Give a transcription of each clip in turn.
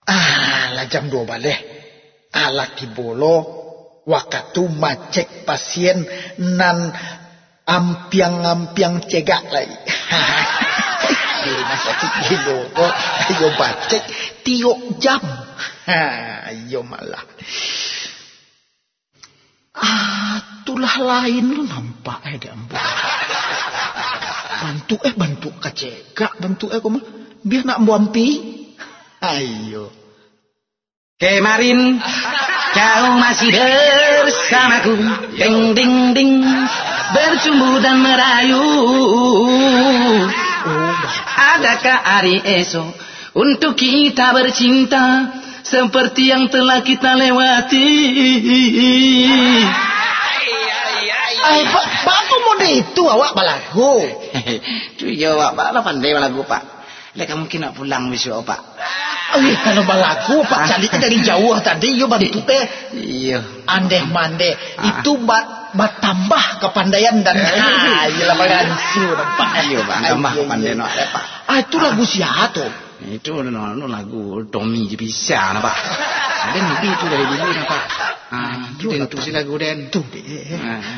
Lah jam 2 balik. Laki bolo waktu macek pasien nan ampiang cegak lagi. Di rumah sakit gilo kok ayo bacek tiok jam. Ayo malah. Itulah lain lu nampak dia ambu. Bantu kacegak, bantu kok mah biar nak buampi. Ayo. Kemarin kau masih bersamaku, ding ding ding, bercumbu dan merayu. Adakah hari esok untuk kita bercinta seperti yang telah kita lewati? Pak aku mau itu awak balagu. Tu ya awak bala pandai balagu pak. Lek mungkin nak pulang besok pak. Kalau balagu pak cari dari jauh tadi yo bantu teh. Iya. Andeh mande itu tambah kepandaian dan iyalah bagansu nampak. Iya pak tambah kepandaian nak pak. Itu lagu siapa tu? Itu lagu Tommy je bisa nak pak. Ada nanti itu dari dulu nak pak. Itu si lagu den. Tu deh.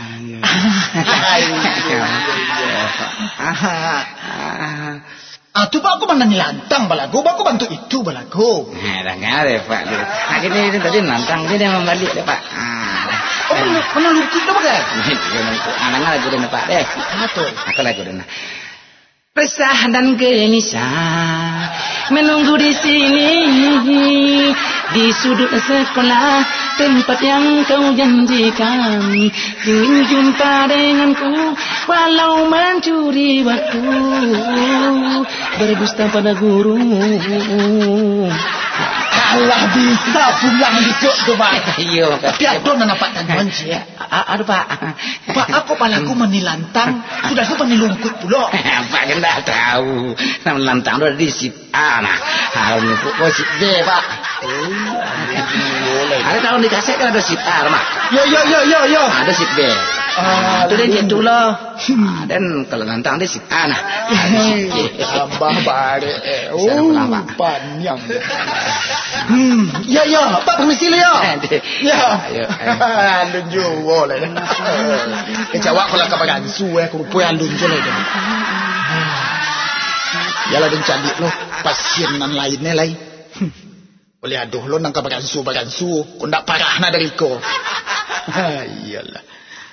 Tu pak aku mana nilantang balagu, aku bantu itu balagu. Dah ngare pak. Ini tadi nantang dia membalik deh pak. Mana lukis tu pakai? Anak lagu den pak deh. Tu. Aku lagu den. Resah dan gelisah menunggu di sini di sudut sekolah tempat yang kau janjikan, ingin jumpa denganku walau mencuri waktu, berdusta pada guru. Allah bisa pulang dicuk tu pak. Iya. Tapi aku nak nampak tangan je. Aduh pak. Pak aku palaku menilantang sudah aku menilungkut pula. Pak kan tak tahu. Nama lantang tu ada di sit A nah. Kalau ni pun sit B pak. Ada tahu di kaset kan ada sit A mak. Yo. Ada sit B. Tu dia gitu lah. Dan kalau lantang dia sit A nah. Tambah bare. Panjang. Ya, Pak permisi ya. Ya. Andun juwo lah. Kejawab kalau kabagan suwe kurupu andun juwo lah. Yalah dan candik lo pasien nan lainnya lai. Boleh aduh lo nang kabagan su. Kau ndak parah na dari ko. Iyalah.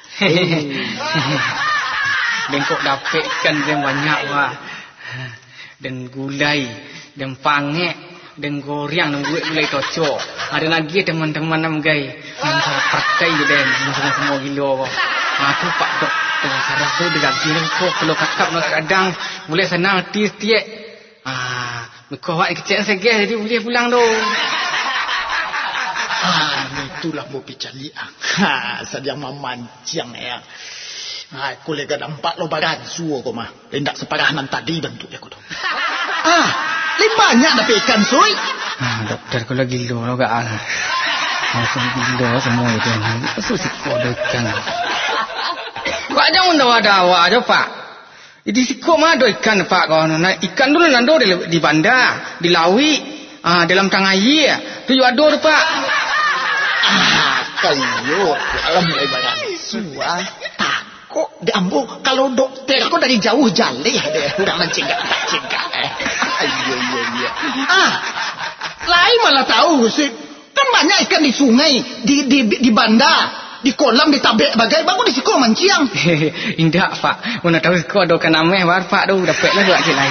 Dan kok dapatkan yang banyak wah. Dan gulai, dan pangek, dan goreng, dan gulai tocok. Ada lagi teman-teman nam gay, yang saya pakai je dan semua gila wah. Aku pak doktor saraf tu dekat sini kok kalau kakap nak kadang boleh senang tiap. Kau awak kecil segeh jadi boleh pulang tu. Itulah mau picaliang. Sadiang mamancang ya. Aku lega nampak lo bagan suo kau mah. Tidak separah nan tadi bentuk aku tu. Lebih banyak dah ikan soy. Doktor kau lagi gila agak ah. Aku gila semua itu. Susik kau ikan. Pak jangan dawa-dawa aja pak. Di siko mah ada ikan pak kau. Ikan dulu nando di bandar, di lawi, dalam tangayi. Tu juga ada pak. Kayu dalam mulai bagan suah. Kok diambil kalau dokter kok dari jauh jali deh udah mencegah. Iya. Lain malah tahu sih. Kan banyak ikan di sungai, di bandar. Di kolam di tabek bagai bagus di siko manciang. Indah pak, mana tahu kau ada kan ameh bar pak tu dapat lah buat lain.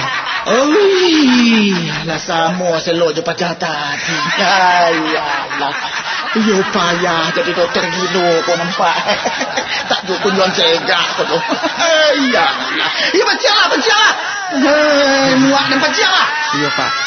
Lah samo selo je pacah tadi. Ayalah. Yo payah jadi dokter gilo kau nampak. Tak duk kunjuan cegak kau tu. Ayalah. Ya baca lah. Muak dan baca lah. Iya pak.